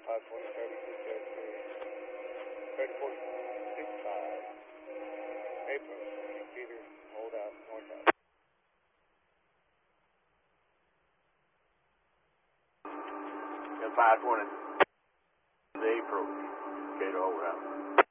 April, Peter, hold out, north out. And 520. April, Gator, hold out.